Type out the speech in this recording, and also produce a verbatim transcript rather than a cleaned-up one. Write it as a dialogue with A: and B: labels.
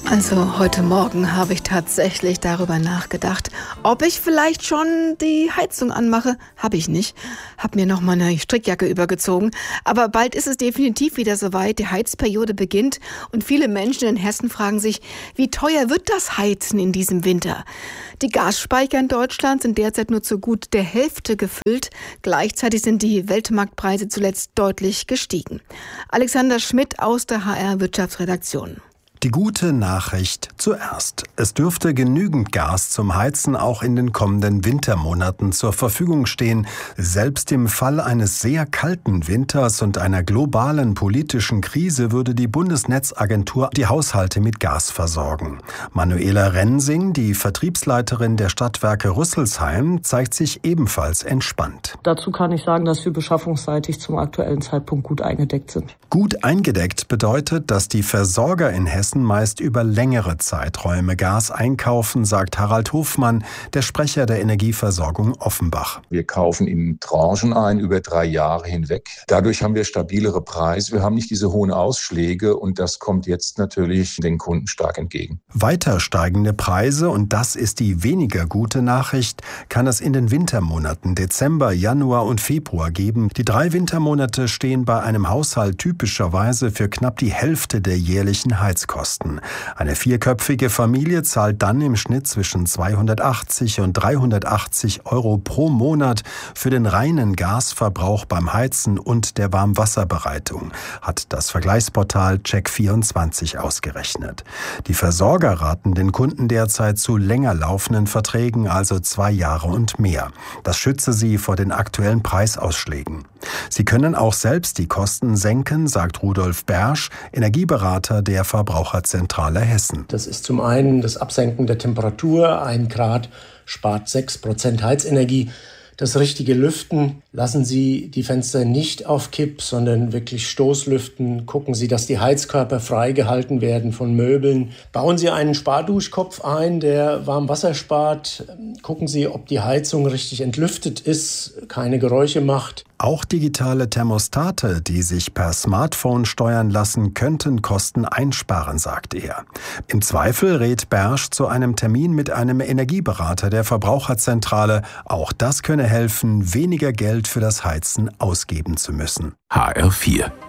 A: Also heute Morgen habe ich tatsächlich darüber nachgedacht, ob ich vielleicht schon die Heizung anmache. Habe ich nicht. Habe mir noch mal eine Strickjacke übergezogen. Aber bald ist es definitiv wieder soweit. Die Heizperiode beginnt und viele Menschen in Hessen fragen sich, wie teuer wird das Heizen in diesem Winter? Die Gasspeicher in Deutschland sind derzeit nur zu gut der Hälfte gefüllt. Gleichzeitig sind die Weltmarktpreise zuletzt deutlich gestiegen. Alexander Schmidt aus der H R-Wirtschaftsredaktion.
B: Die gute Nachricht zuerst. Es dürfte genügend Gas zum Heizen auch in den kommenden Wintermonaten zur Verfügung stehen. Selbst im Fall eines sehr kalten Winters und einer globalen politischen Krise würde die Bundesnetzagentur die Haushalte mit Gas versorgen. Manuela Rensing, die Vertriebsleiterin der Stadtwerke Rüsselsheim, zeigt sich ebenfalls entspannt.
C: Dazu kann ich sagen, dass wir beschaffungsseitig zum aktuellen Zeitpunkt gut eingedeckt sind.
B: Gut eingedeckt bedeutet, dass die Versorger in Hessen meist über längere Zeiträume Gas einkaufen, sagt Harald Hofmann, der Sprecher der Energieversorgung Offenbach.
D: Wir kaufen in Tranchen ein, über drei Jahre hinweg. Dadurch haben wir stabilere Preise. Wir haben nicht diese hohen Ausschläge und das kommt jetzt natürlich den Kunden stark entgegen.
B: Weiter steigende Preise, und das ist die weniger gute Nachricht, kann es in den Wintermonaten Dezember, Januar und Februar geben. Die drei Wintermonate stehen bei einem Haushalt typischerweise für knapp die Hälfte der jährlichen Heizkosten. Eine vierköpfige Familie zahlt dann im Schnitt zwischen zweihundertachtzig und dreihundertachtzig Euro pro Monat für den reinen Gasverbrauch beim Heizen und der Warmwasserbereitung, hat das Vergleichsportal Check vierundzwanzig ausgerechnet. Die Versorger raten den Kunden derzeit zu länger laufenden Verträgen, also zwei Jahre und mehr. Das schütze sie vor den aktuellen Preisausschlägen. Sie können auch selbst die Kosten senken, sagt Rudolf Bersch, Energieberater der Verbraucherzentrale Hessen.
E: Das ist zum einen das Absenken der Temperatur. Ein Grad spart sechs Prozent Heizenergie. Das richtige Lüften. Lassen Sie die Fenster nicht auf Kipp, sondern wirklich Stoßlüften. Gucken Sie, dass die Heizkörper freigehalten werden von Möbeln. Bauen Sie einen Sparduschkopf ein, der Warmwasser spart. Gucken Sie, ob die Heizung richtig entlüftet ist, keine Geräusche macht.
B: Auch digitale Thermostate, die sich per Smartphone steuern lassen, könnten Kosten einsparen, sagt er. Im Zweifel rät Bersch zu einem Termin mit einem Energieberater der Verbraucherzentrale. Auch das könne helfen, weniger Geld für das Heizen ausgeben zu müssen.
F: H R vier